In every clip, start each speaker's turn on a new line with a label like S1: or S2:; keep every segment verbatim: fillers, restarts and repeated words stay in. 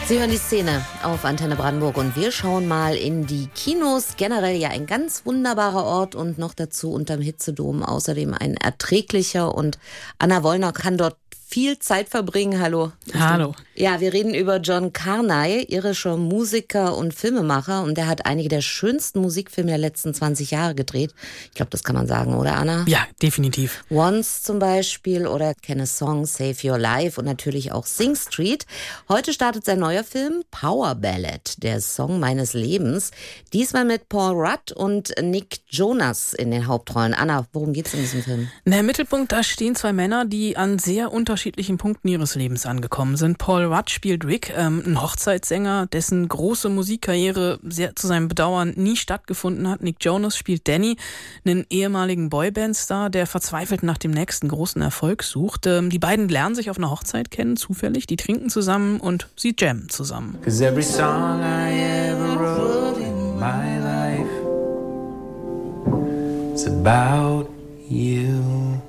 S1: Sie hören die Szene auf Antenne Brandenburg und wir schauen mal in die Kinos. Generell ja ein ganz wunderbarer Ort und noch dazu unterm Hitzedom. Außerdem ein erträglicher und Anna Wollner kann dort viel Zeit verbringen. Hallo.
S2: Hallo.
S1: Ja, wir reden über John Carney, irischer Musiker und Filmemacher. Und der hat einige der schönsten Musikfilme der letzten zwanzig Jahre gedreht. Ich glaube, das kann man sagen, oder Anna?
S2: Ja, definitiv.
S1: Once zum Beispiel oder Can a Song Save Your Life und natürlich auch Sing Street. Heute startet sein neuer Film Power Ballad, der Song meines Lebens. Diesmal mit Paul Rudd und Nick Jonas in den Hauptrollen. Anna, worum geht's in diesem Film?
S2: Na, im Mittelpunkt, da stehen zwei Männer, die an sehr unterschiedlichen Punkten ihres Lebens angekommen sind. Paul Rudd spielt Rick, ähm, ein Hochzeitssänger, dessen große Musikkarriere sehr zu seinem Bedauern nie stattgefunden hat. Nick Jonas spielt Danny, einen ehemaligen Boybandstar, der verzweifelt nach dem nächsten großen Erfolg sucht. Ähm, die beiden lernen sich auf einer Hochzeit kennen, zufällig. Die trinken zusammen und sie jammen zusammen.
S3: 'Cause every song I ever wrote in my life is about you.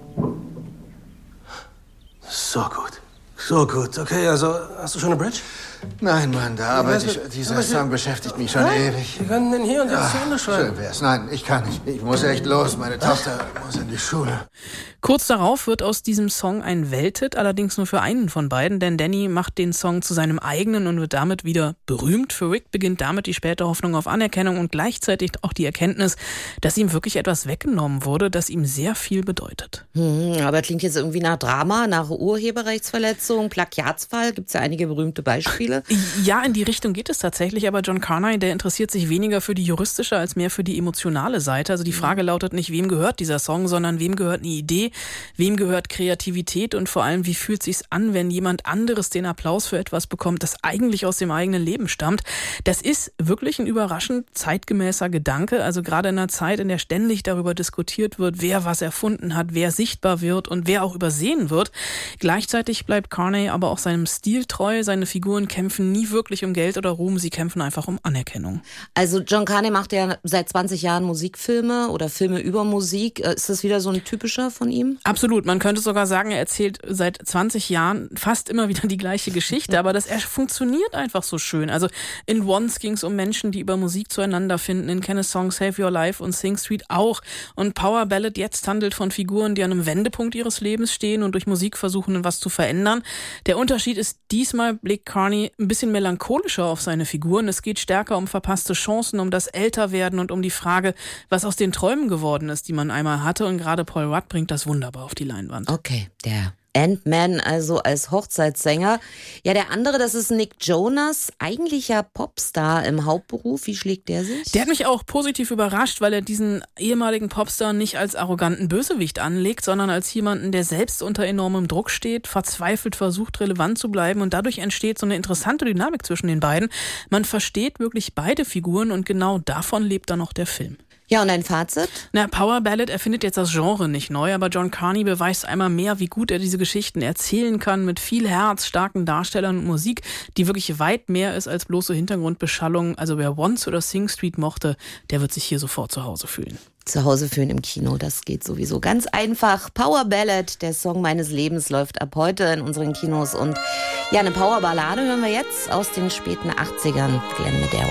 S4: So gut. So gut. Okay, also hast du schon eine Bridge?
S5: Nein, Mann, da arbeite ich. Dieser Song beschäftigt mich schon ewig.
S4: Wir können den hier und jetzt
S5: Ja,
S4: zu Ende schreiben.
S5: schön wär's. Nein, ich kann nicht. Ich muss echt los. Meine Tochter muss in die Schule.
S2: Kurz darauf wird aus diesem Song ein Welthit, allerdings nur für einen von beiden, denn Danny macht den Song zu seinem eigenen und wird damit wieder berühmt. Für Rick beginnt damit die späte Hoffnung auf Anerkennung und gleichzeitig auch die Erkenntnis, dass ihm wirklich etwas weggenommen wurde, das ihm sehr viel bedeutet.
S1: Hm, aber klingt jetzt irgendwie nach Drama, nach Urheberrechtsverletzung, Plagiatsfall. Gibt's ja einige berühmte Beispiele.
S2: Ja, in die Richtung geht es tatsächlich, aber John Carney, der interessiert sich weniger für die juristische als mehr für die emotionale Seite. Also die Frage lautet nicht, wem gehört dieser Song, sondern wem gehört eine Idee, wem gehört Kreativität und vor allem, wie fühlt sich's an, wenn jemand anderes den Applaus für etwas bekommt, das eigentlich aus dem eigenen Leben stammt. Das ist wirklich ein überraschend zeitgemäßer Gedanke, also gerade in einer Zeit, in der ständig darüber diskutiert wird, wer was erfunden hat, wer sichtbar wird und wer auch übersehen wird. Gleichzeitig bleibt Carney aber auch seinem Stil treu, seine Figuren kämpfen nie wirklich um Geld oder Ruhm, sie kämpfen einfach um Anerkennung.
S1: Also John Carney macht ja seit zwanzig Jahren Musikfilme oder Filme über Musik. Ist das wieder so ein typischer von ihm?
S2: Absolut, man könnte sogar sagen, er erzählt seit zwanzig Jahren fast immer wieder die gleiche Geschichte, aber das er funktioniert einfach so schön. Also in Once ging es um Menschen, die über Musik zueinander finden, in Can a Song Save Your Life und Sing Street auch. Und Power Ballad jetzt handelt von Figuren, die an einem Wendepunkt ihres Lebens stehen und durch Musik versuchen, was zu verändern. Der Unterschied ist, diesmal blickt Carney ein bisschen melancholischer auf seine Figuren. Es geht stärker um verpasste Chancen, um das Älterwerden und um die Frage, was aus den Träumen geworden ist, die man einmal hatte. Und gerade Paul Rudd bringt das wunderbar auf die Leinwand.
S1: Okay, der Ant-Man also als Hochzeitssänger. Ja, der andere, das ist Nick Jonas, eigentlicher Popstar im Hauptberuf. Wie schlägt der sich?
S2: Der hat mich auch positiv überrascht, weil er diesen ehemaligen Popstar nicht als arroganten Bösewicht anlegt, sondern als jemanden, der selbst unter enormem Druck steht, verzweifelt versucht, relevant zu bleiben und dadurch entsteht so eine interessante Dynamik zwischen den beiden. Man versteht wirklich beide Figuren und genau davon lebt dann auch der Film.
S1: Ja, und ein Fazit?
S2: Na, Power Ballad erfindet jetzt das Genre nicht neu, aber John Carney beweist einmal mehr, wie gut er diese Geschichten erzählen kann, mit viel Herz, starken Darstellern und Musik, die wirklich weit mehr ist als bloße Hintergrundbeschallung. Also wer Once oder Sing Street mochte, der wird sich hier sofort zu Hause fühlen.
S1: Zu Hause fühlen im Kino, das geht sowieso ganz einfach. Power Ballad, der Song meines Lebens, läuft ab heute in unseren Kinos. Und ja, eine Powerballade hören wir jetzt aus den späten achtzigern. Glenn Medeiros.